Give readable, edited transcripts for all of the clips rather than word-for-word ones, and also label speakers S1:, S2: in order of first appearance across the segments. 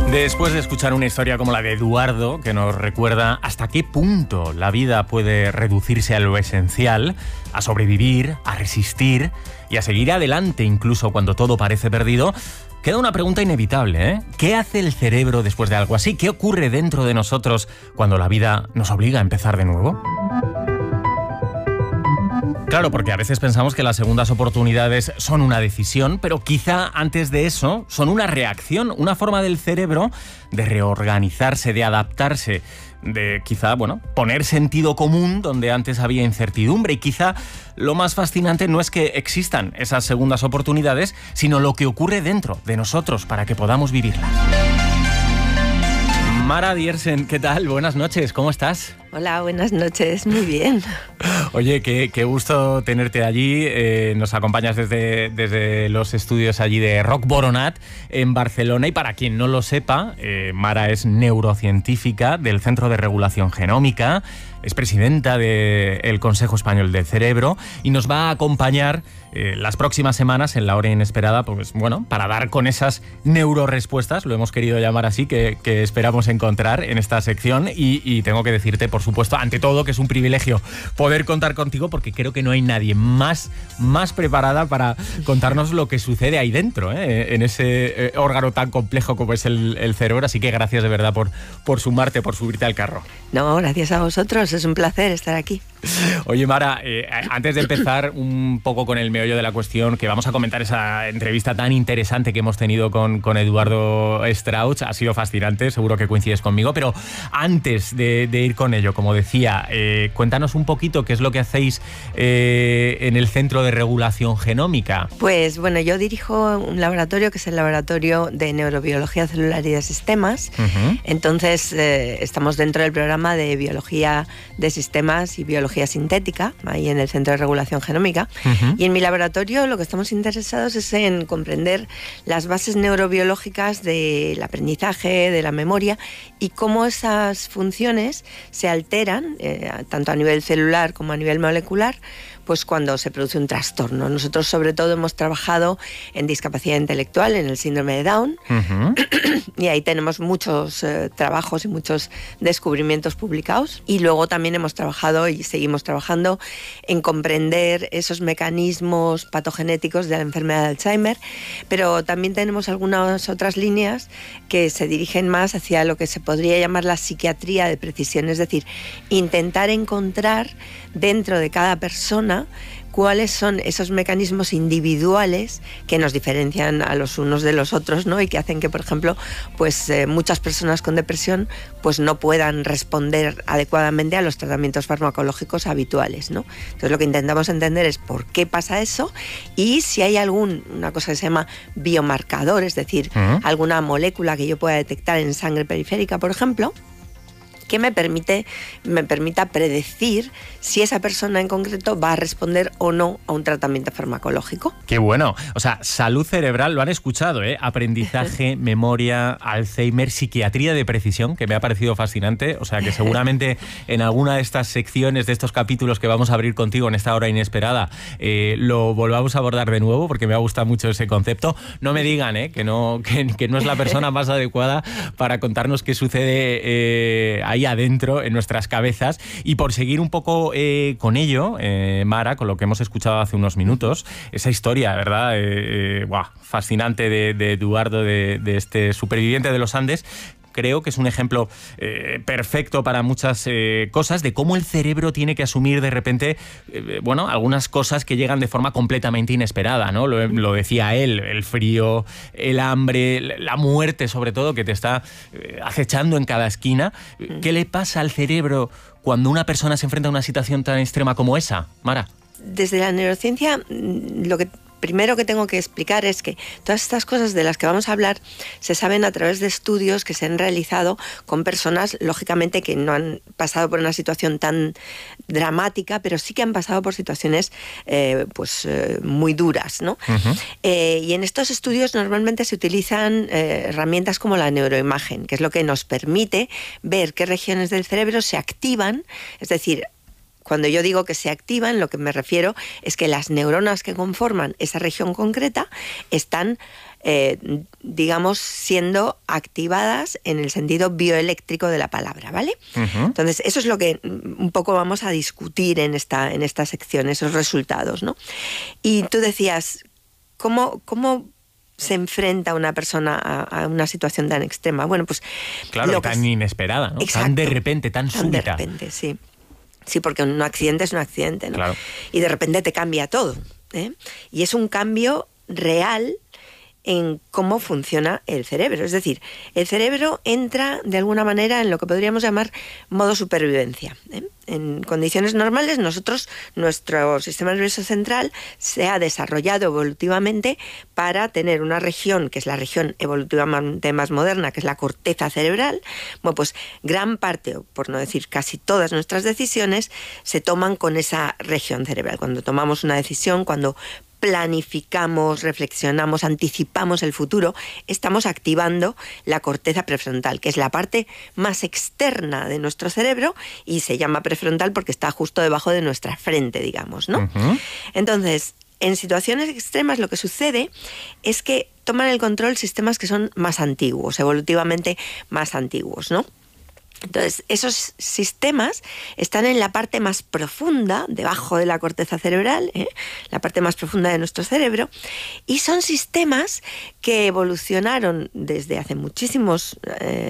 S1: Después de escuchar una historia como la de Eduardo, que nos recuerda hasta qué punto la vida puede reducirse a lo esencial, a sobrevivir, a resistir y a seguir adelante incluso cuando todo parece perdido, queda una pregunta inevitable, ¿eh? ¿Qué hace el cerebro después de algo así? ¿Qué ocurre dentro de nosotros cuando la vida nos obliga a empezar de nuevo? Claro, porque a veces pensamos que las segundas oportunidades son una decisión, pero quizá antes de eso son una reacción, una forma del cerebro de reorganizarse, de adaptarse, de quizá, poner sentido común donde antes había incertidumbre. Y quizá lo más fascinante no es que existan esas segundas oportunidades, sino lo que ocurre dentro de nosotros para que podamos vivirlas. Mara Diersen, ¿qué tal? Buenas noches, ¿cómo estás?
S2: Hola, buenas noches, muy bien.
S1: Oye, qué gusto tenerte allí. Nos acompañas desde los estudios allí de Roc Boronat en Barcelona. Y para quien no lo sepa, Mara es neurocientífica del Centro de Regulación Genómica, es presidenta del Consejo Español del Cerebro y nos va a acompañar las próximas semanas en La Hora Inesperada, para dar con esas neurorespuestas, lo hemos querido llamar así, que esperamos encontrar en esta sección. Y tengo que decirte, por supuesto, ante todo, que es un privilegio poder contar contigo, porque creo que no hay nadie más preparada para contarnos lo que sucede ahí dentro, en ese órgano tan complejo como es el cerebro. Así que gracias de verdad por sumarte, por subirte al carro.
S2: No, gracias a vosotros, es un placer estar aquí.
S1: Oye, Mara, antes de empezar un poco con el meollo de la cuestión, que vamos a comentar esa entrevista tan interesante que hemos tenido con Eduardo Strauch, ha sido fascinante, seguro que coincides conmigo, pero antes de ir con ello, como decía, cuéntanos un poquito qué es lo que hacéis en el Centro de Regulación Genómica.
S2: Pues yo dirijo un laboratorio que es el Laboratorio de Neurobiología Celular y de Sistemas. Uh-huh. Entonces, estamos dentro del programa de Biología de Sistemas y Biología Sintética, ahí en el Centro de Regulación Genómica. Uh-huh. Y en mi laboratorio lo que estamos interesados es en comprender las bases neurobiológicas del aprendizaje, de la memoria, y cómo esas funciones se alteran, tanto a nivel celular como a nivel molecular, pues cuando se produce un trastorno. Nosotros sobre todo hemos trabajado en discapacidad intelectual, en el síndrome de Down, uh-huh. Y ahí tenemos muchos trabajos y muchos descubrimientos publicados. Y luego también hemos trabajado y seguimos trabajando en comprender esos mecanismos patogenéticos de la enfermedad de Alzheimer, pero también tenemos algunas otras líneas que se dirigen más hacia lo que se podría llamar la psiquiatría de precisión, es decir, intentar encontrar dentro de cada persona cuáles son esos mecanismos individuales que nos diferencian a los unos de los otros, ¿no? Y que hacen que, por ejemplo, muchas personas con depresión no puedan responder adecuadamente a los tratamientos farmacológicos habituales, ¿no? Entonces lo que intentamos entender es por qué pasa eso y si hay una cosa que se llama biomarcador, es decir, alguna molécula que yo pueda detectar en sangre periférica, por ejemplo, que me permita predecir si esa persona en concreto va a responder o no a un tratamiento farmacológico.
S1: ¡Qué bueno! O sea, salud cerebral, lo han escuchado, ¿eh? Aprendizaje, memoria, Alzheimer, psiquiatría de precisión, que me ha parecido fascinante. O sea, que seguramente en alguna de estas secciones, de estos capítulos que vamos a abrir contigo en esta hora inesperada, lo volvamos a abordar de nuevo, porque me ha gustado mucho ese concepto. No me digan, que no es la persona más adecuada para contarnos qué sucede ahí adentro, en nuestras cabezas. Y por seguir un poco con ello, Mara, con lo que hemos escuchado hace unos minutos, esa historia, ¿verdad? Fascinante de Eduardo, de este superviviente de los Andes. Creo que es un ejemplo perfecto para muchas cosas de cómo el cerebro tiene que asumir de repente, algunas cosas que llegan de forma completamente inesperada, ¿no? Lo decía él, el frío, el hambre, la muerte sobre todo, que te está acechando en cada esquina. ¿Qué le pasa al cerebro cuando una persona se enfrenta a una situación tan extrema como esa, Mara?
S2: Desde la neurociencia, lo que primero que tengo que explicar es que todas estas cosas de las que vamos a hablar se saben a través de estudios que se han realizado con personas, lógicamente, que no han pasado por una situación tan dramática, pero sí que han pasado por situaciones muy duras, ¿no? Uh-huh. Y en estos estudios normalmente se utilizan herramientas como la neuroimagen, que es lo que nos permite ver qué regiones del cerebro se activan, es decir, cuando yo digo que se activan, lo que me refiero es que las neuronas que conforman esa región concreta están digamos, siendo activadas en el sentido bioeléctrico de la palabra, ¿vale? Entonces, eso es lo que un poco vamos a discutir en esta sección, esos resultados, ¿no? Y tú decías, ¿cómo se enfrenta una persona a una situación tan extrema? Bueno, pues...
S1: Claro, tan inesperada, ¿no?
S2: Exacto,
S1: tan de repente, tan súbita.
S2: De repente, sí. Sí, porque un accidente es un accidente, ¿no?
S1: Claro.
S2: Y de repente te cambia todo, ¿eh? Y es un cambio real en cómo funciona el cerebro. Es decir, el cerebro entra de alguna manera en lo que podríamos llamar modo supervivencia, ¿eh? En condiciones normales, nuestro sistema nervioso central se ha desarrollado evolutivamente para tener una región, que es la región evolutivamente más moderna, que es la corteza cerebral. Bueno, pues gran parte, o por no decir casi todas nuestras decisiones, se toman con esa región cerebral. Cuando tomamos una decisión, cuando planificamos, reflexionamos, anticipamos el futuro, estamos activando la corteza prefrontal, que es la parte más externa de nuestro cerebro y se llama prefrontal porque está justo debajo de nuestra frente, digamos, ¿no? Entonces, en situaciones extremas lo que sucede es que toman el control sistemas que son más antiguos, evolutivamente más antiguos, ¿no? Entonces, esos sistemas están en la parte más profunda, debajo de la corteza cerebral, la parte más profunda de nuestro cerebro, y son sistemas que evolucionaron desde hace muchísimos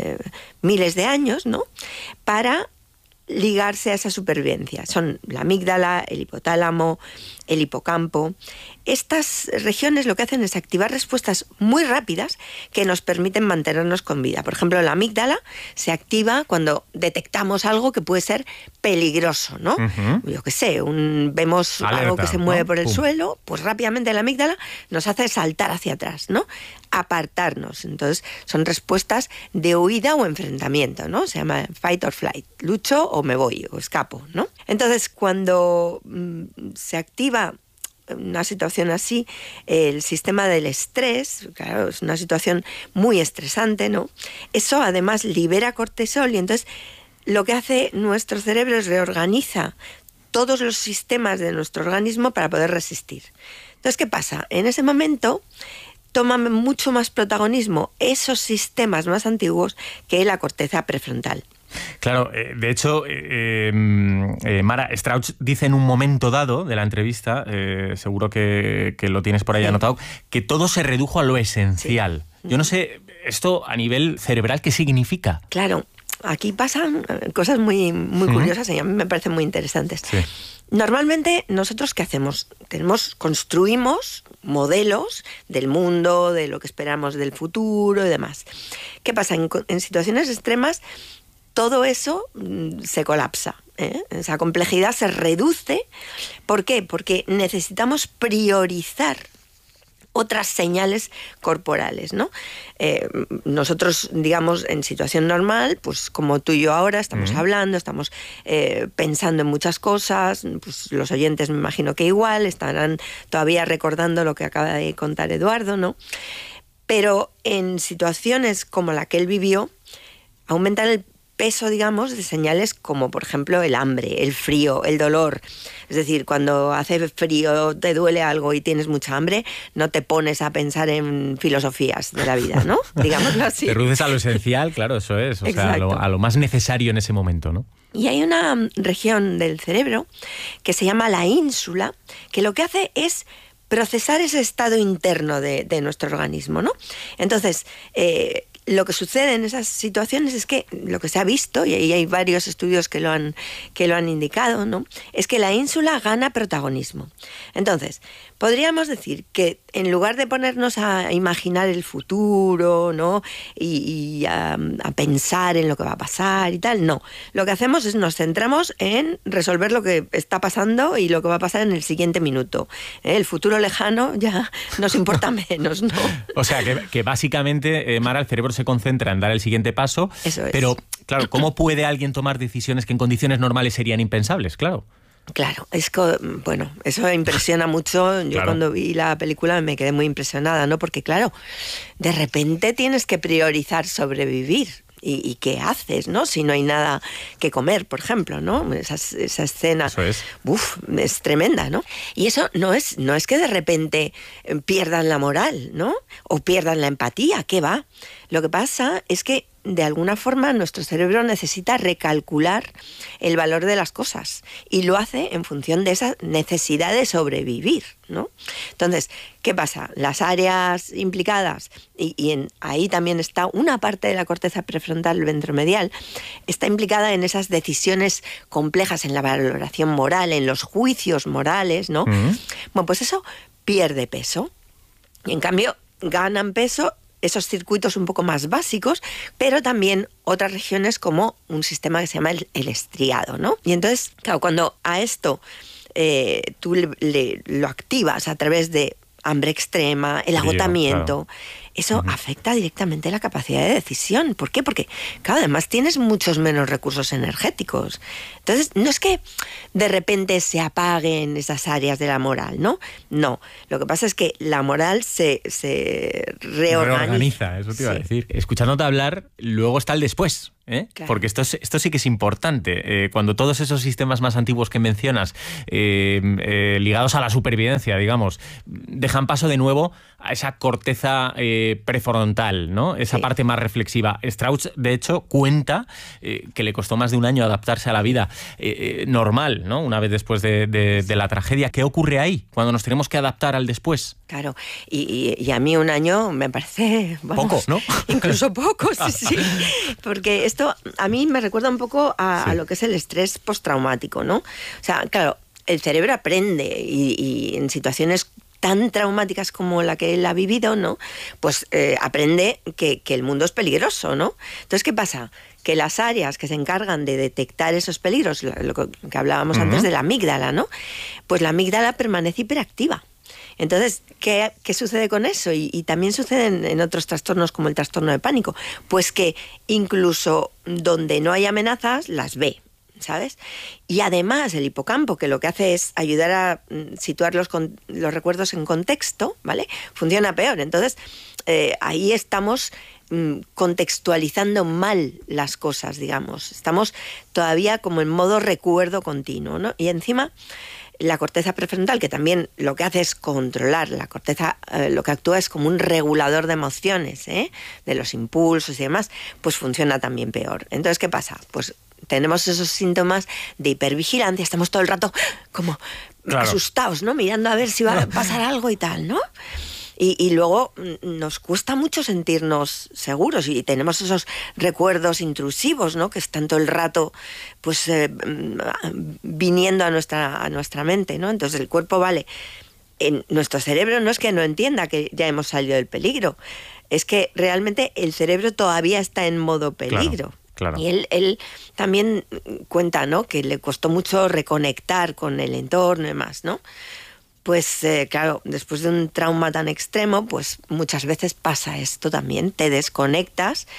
S2: miles de años, ¿no?, para ligarse a esa supervivencia. Son la amígdala, el hipotálamo, el hipocampo. Estas regiones lo que hacen es activar respuestas muy rápidas que nos permiten mantenernos con vida. Por ejemplo, la amígdala se activa cuando detectamos algo que puede ser peligroso, ¿no? Yo qué sé, vemos alerta, algo que se mueve, ¿no?, por el suelo, pues rápidamente la amígdala nos hace saltar hacia atrás, ¿no? Apartarnos. Entonces, son respuestas de huida o enfrentamiento, ¿no? Se llama fight or flight, lucho o me voy o escapo, ¿no? Entonces, cuando se activa una situación así, el sistema del estrés, claro, es una situación muy estresante, ¿no? Eso además libera cortisol y entonces lo que hace nuestro cerebro es reorganiza todos los sistemas de nuestro organismo para poder resistir. Entonces, ¿qué pasa? En ese momento toman mucho más protagonismo esos sistemas más antiguos que la corteza prefrontal.
S1: Claro, de hecho, Mara, Strauch dice en un momento dado de la entrevista, seguro que lo tienes por ahí anotado, que todo se redujo a lo esencial. Sí. Yo no sé, esto a nivel cerebral, ¿qué significa?
S2: Claro, aquí pasan cosas muy curiosas y a mí me parecen muy interesantes. Sí. Normalmente, ¿nosotros qué hacemos? Construimos modelos del mundo, de lo que esperamos del futuro y demás. ¿Qué pasa? En situaciones extremas, todo eso se colapsa, ¿eh? Esa complejidad se reduce. ¿Por qué? Porque necesitamos priorizar otras señales corporales, ¿no? Nosotros, digamos, en situación normal, pues como tú y yo ahora estamos hablando, estamos pensando en muchas cosas, pues los oyentes me imagino que igual estarán todavía recordando lo que acaba de contar Eduardo, ¿no? Pero en situaciones como la que él vivió, aumentan el peso, digamos, de señales como, por ejemplo, el hambre, el frío, el dolor. Es decir, cuando hace frío, te duele algo y tienes mucha hambre, no te pones a pensar en filosofías de la vida, ¿no? Digámoslo así.
S1: Te reduces a lo esencial, claro, eso es. O sea, a lo más necesario en ese momento, ¿no?
S2: Y hay una región del cerebro que se llama la ínsula, que lo que hace es procesar ese estado interno de nuestro organismo, ¿no? Entonces, lo que sucede en esas situaciones es que lo que se ha visto, y ahí hay varios estudios que lo han indicado, ¿no?, es que la ínsula gana protagonismo. Entonces, podríamos decir que en lugar de ponernos a imaginar el futuro, ¿no?, y a pensar en lo que va a pasar y tal, no. Lo que hacemos es nos centramos en resolver lo que está pasando y lo que va a pasar en el siguiente minuto. El futuro lejano ya nos importa menos, ¿no?
S1: O sea, que básicamente, Mara, el cerebro se concentra en dar el siguiente paso.
S2: Eso es.
S1: Pero, claro, ¿cómo puede alguien tomar decisiones que en condiciones normales serían impensables? Claro.
S2: Claro, bueno, eso impresiona mucho. Yo cuando vi la película me quedé muy impresionada, ¿no? Porque claro, de repente tienes que priorizar sobrevivir, ¿Y qué haces, no? Si no hay nada que comer, por ejemplo, ¿no? Esa escena,
S1: eso es.
S2: Es tremenda, ¿no? Y eso no es que de repente pierdan la moral, ¿no? O pierdan la empatía, ¿qué va? Lo que pasa es que de alguna forma nuestro cerebro necesita recalcular el valor de las cosas y lo hace en función de esa necesidad de sobrevivir, ¿no? Entonces, ¿qué pasa? Las áreas implicadas, ahí también está una parte de la corteza prefrontal ventromedial, está implicada en esas decisiones complejas, en la valoración moral, en los juicios morales, ¿no? Bueno, pues eso pierde peso. Y en cambio, ganan peso esos circuitos un poco más básicos, pero también otras regiones como un sistema que se llama el estriado, ¿no? Y entonces, claro, cuando a esto tú lo activas a través de hambre extrema, el agotamiento, claro, eso afecta directamente la capacidad de decisión. ¿Por qué? Porque, claro, además tienes muchos menos recursos energéticos. Entonces, no es que de repente se apaguen esas áreas de la moral, ¿no? No. Lo que pasa es que la moral se reorganiza.
S1: Eso te iba a decir. Escuchándote hablar, luego está el después. Claro. Porque esto sí que es importante. Cuando todos esos sistemas más antiguos que mencionas, ligados a la supervivencia, digamos, dejan paso de nuevo a esa corteza prefrontal, ¿no? Esa parte más reflexiva. Strauss, de hecho, cuenta que le costó más de un año adaptarse a la vida normal, ¿no? Una vez después de la tragedia. ¿Qué ocurre ahí cuando nos tenemos que adaptar al después?
S2: Claro, y a mí un año me parece... Vamos,
S1: poco, ¿no?
S2: Incluso poco, sí. Porque esto a mí me recuerda un poco a lo que es el estrés postraumático, ¿no? O sea, claro, el cerebro aprende y en situaciones tan traumáticas como la que él ha vivido, ¿no? Pues aprende que el mundo es peligroso, ¿no? Entonces, ¿qué pasa? Que las áreas que se encargan de detectar esos peligros, lo que hablábamos antes de la amígdala, ¿no? Pues la amígdala permanece hiperactiva. Entonces, ¿qué sucede con eso? Y también sucede en otros trastornos como el trastorno de pánico. Pues que incluso donde no hay amenazas, las ve, ¿sabes? Y además el hipocampo, que lo que hace es ayudar a situar los recuerdos en contexto, ¿vale? Funciona peor. Entonces, ahí estamos contextualizando mal las cosas, digamos. Estamos todavía como en modo recuerdo continuo, ¿no? Y encima la corteza prefrontal, que también lo que hace es controlar, la corteza lo que actúa es como un regulador de emociones, de los impulsos y demás, pues funciona también peor. Entonces, ¿qué pasa? Pues tenemos esos síntomas de hipervigilancia, estamos todo el rato como asustados, ¿no? Mirando a ver si va a pasar algo y tal, ¿no? Y luego nos cuesta mucho sentirnos seguros y tenemos esos recuerdos intrusivos, ¿no? Que están todo el rato pues viniendo a nuestra mente, ¿no? Entonces el cuerpo, en nuestro cerebro no es que no entienda que ya hemos salido del peligro, es que realmente el cerebro todavía está en modo peligro.
S1: Claro.
S2: Y él también cuenta, ¿no? Que le costó mucho reconectar con el entorno y demás, ¿no? Pues claro, después de un trauma tan extremo, pues muchas veces pasa esto también, te desconectas,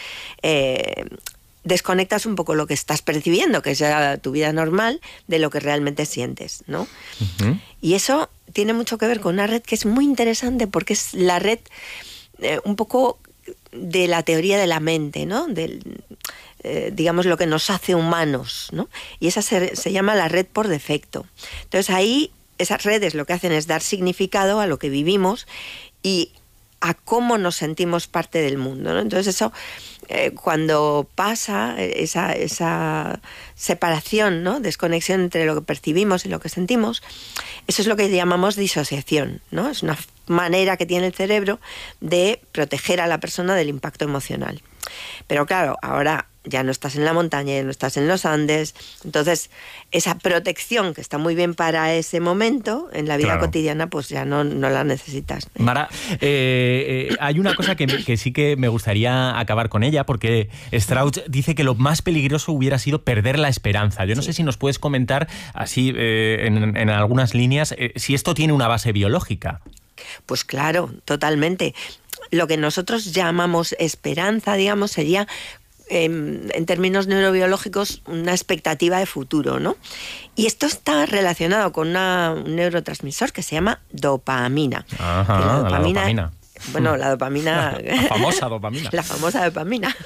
S2: desconectas un poco lo que estás percibiendo, que es ya tu vida normal, de lo que realmente sientes, ¿no? Uh-huh. Y eso tiene mucho que ver con una red que es muy interesante porque es la red un poco de la teoría de la mente, ¿no? Digamos, lo que nos hace humanos, ¿no? Y esa se llama la red por defecto. Entonces ahí esas redes lo que hacen es dar significado a lo que vivimos y a cómo nos sentimos parte del mundo, ¿no? Entonces eso, cuando pasa esa separación, ¿no? Desconexión entre lo que percibimos y lo que sentimos, eso es lo que llamamos disociación, ¿no? Es una manera que tiene el cerebro de proteger a la persona del impacto emocional. Pero claro, ahora ya no estás en la montaña, ya no estás en los Andes, entonces esa protección que está muy bien para ese momento en la vida cotidiana, pues ya no la necesitas.
S1: Mara, hay una cosa que sí que me gustaría acabar con ella, porque Strauss dice que lo más peligroso hubiera sido perder la esperanza. Yo no sé si nos puedes comentar así en algunas líneas si esto tiene una base biológica.
S2: Pues claro, totalmente. Lo que nosotros llamamos esperanza, digamos, sería en términos neurobiológicos una expectativa de futuro, ¿no? Y esto está relacionado con un neurotransmisor que se llama dopamina.
S1: Ajá, la dopamina.
S2: Bueno, la dopamina...
S1: La famosa dopamina.
S2: La famosa dopamina.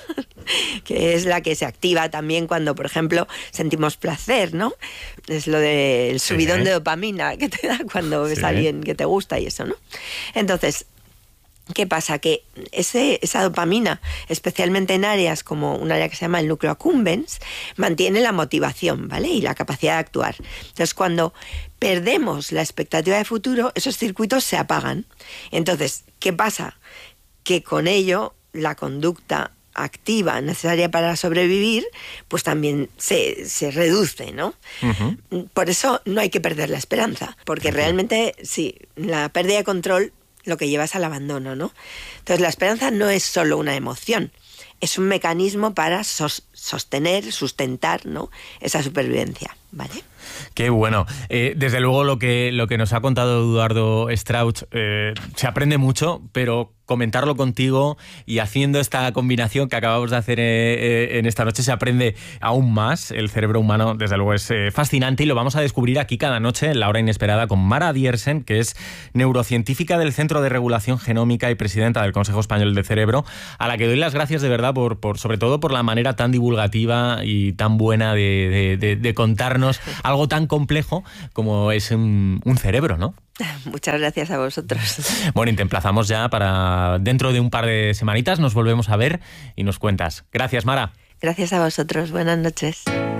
S2: que es la que se activa también cuando, por ejemplo, sentimos placer, ¿no? Es lo del subidón de dopamina que te da cuando ves a alguien que te gusta y eso, ¿no? Entonces, ¿qué pasa? Que esa dopamina, especialmente en áreas como un área que se llama el núcleo accumbens, mantiene la motivación, ¿vale? Y la capacidad de actuar. Entonces, cuando perdemos la expectativa de futuro, esos circuitos se apagan. Entonces, ¿qué pasa? Que con ello la conducta activa necesaria para sobrevivir, pues también se reduce, ¿no? Por eso no hay que perder la esperanza, porque realmente, sí, la pérdida de control lo que lleva es al abandono, ¿no? Entonces la esperanza no es solo una emoción, es un mecanismo para sustentar, ¿no?, esa supervivencia, ¿vale?
S1: Qué bueno. Desde luego lo que nos ha contado Eduardo Strauch se aprende mucho, pero comentarlo contigo y haciendo esta combinación que acabamos de hacer en esta noche se aprende aún más. El cerebro humano, desde luego, es fascinante y lo vamos a descubrir aquí cada noche en La Hora Inesperada con Mara Diersen, que es neurocientífica del Centro de Regulación Genómica y presidenta del Consejo Español del Cerebro, a la que doy las gracias de verdad sobre todo por la manera tan divulgativa y tan buena de contarnos algo tan complejo como es un cerebro, ¿no?
S2: Muchas gracias a vosotros.
S1: Bueno, y te emplazamos ya para dentro de un par de semanitas, nos volvemos a ver y nos cuentas. Gracias, Mara.
S2: Gracias a vosotros. Buenas noches.